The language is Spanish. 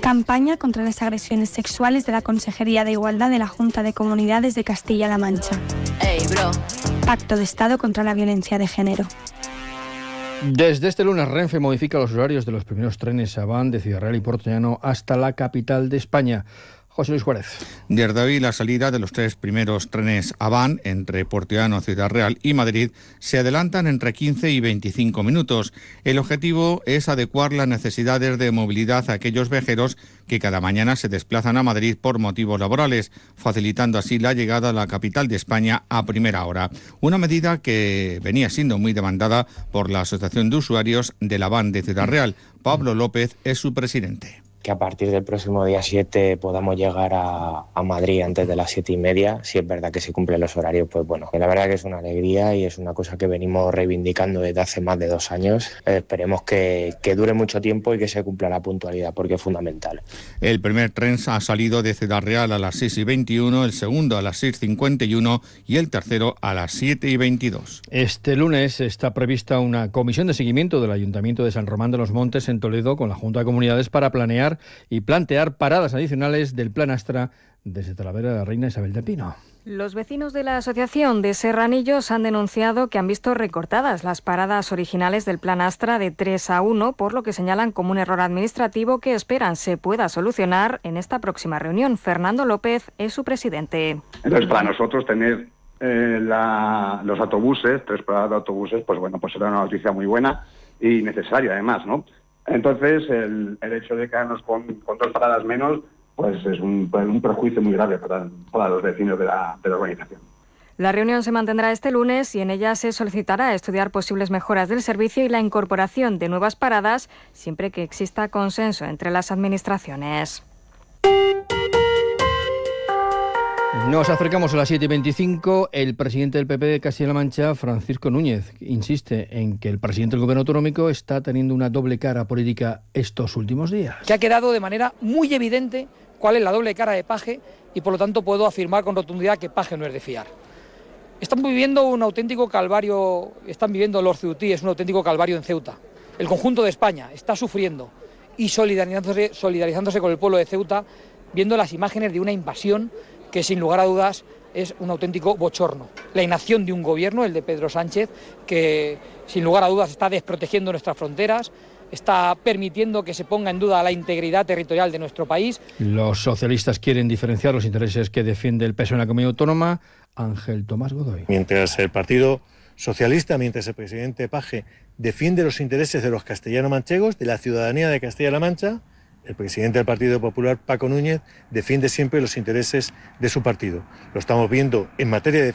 Campaña contra las agresiones sexuales de la Consejería de Igualdad de la Junta de Comunidades de Castilla-La Mancha. Ey, bro. Pacto de Estado contra la violencia de género. Desde este lunes, Renfe modifica los horarios de los primeros trenes Avant de Ciudad Real y Puerto Llano hasta la capital de España. José Luis Juárez. Desde hoy, la salida de los 3 primeros trenes Avant entre Puerto Llano, Ciudad Real y Madrid se adelantan entre 15 y 25 minutos. El objetivo es adecuar las necesidades de movilidad a aquellos viajeros que cada mañana se desplazan a Madrid por motivos laborales, facilitando así la llegada a la capital de España a primera hora. Una medida que venía siendo muy demandada por la Asociación de Usuarios del Avant de Ciudad Real. Pablo López es su presidente. Que a partir del próximo día 7 podamos llegar a Madrid antes de las 7:30. Si es verdad que se cumplen los horarios, pues bueno, la verdad que es una alegría y es una cosa que venimos reivindicando desde hace más de 2 años. Esperemos que dure mucho tiempo y que se cumpla la puntualidad, porque es fundamental. El primer tren ha salido de Ciudad Real a las 6:21, el segundo a las 6:51 y el tercero a las 7:22. Este lunes está prevista una comisión de seguimiento del Ayuntamiento de San Román de los Montes en Toledo con la Junta de Comunidades para planear y plantear paradas adicionales del Plan Astra desde Talavera de la Reina Isabel del Pino. Los vecinos de la Asociación de Serranillos han denunciado que han visto recortadas las paradas originales del Plan Astra de 3 a 1, por lo que señalan como un error administrativo que esperan se pueda solucionar en esta próxima reunión. Fernando López es su presidente. Entonces, para nosotros tener los autobuses, 3 paradas de autobuses, pues bueno, pues era una noticia muy buena y necesaria además, ¿no? Entonces, el hecho de quedarnos con 2 paradas menos, pues es un perjuicio muy grave para los vecinos de la organización. La reunión se mantendrá este lunes y en ella se solicitará estudiar posibles mejoras del servicio y la incorporación de nuevas paradas, siempre que exista consenso entre las administraciones. Nos acercamos a las 7:25. El presidente del PP de Castilla-La Mancha, Francisco Núñez, insiste en que el presidente del Gobierno autonómico está teniendo una doble cara política estos últimos días. Que ha quedado de manera muy evidente cuál es la doble cara de Paje y por lo tanto puedo afirmar con rotundidad que Paje no es de fiar. Están viviendo un auténtico calvario, están viviendo los ceutíes un auténtico calvario en Ceuta. El conjunto de España está sufriendo y solidarizándose con el pueblo de Ceuta, viendo las imágenes de una invasión que sin lugar a dudas es un auténtico bochorno. La inacción de un gobierno, el de Pedro Sánchez, que sin lugar a dudas está desprotegiendo nuestras fronteras, está permitiendo que se ponga en duda la integridad territorial de nuestro país. Los socialistas quieren diferenciar los intereses que defiende el PSOE en la comunidad autónoma. Ángel Tomás Godoy. Mientras el Partido Socialista, mientras el presidente Paje defiende los intereses de los castellano-manchegos, de la ciudadanía de Castilla-La Mancha, el presidente del Partido Popular, Paco Núñez, defiende siempre los intereses de su partido. Lo estamos viendo en materia de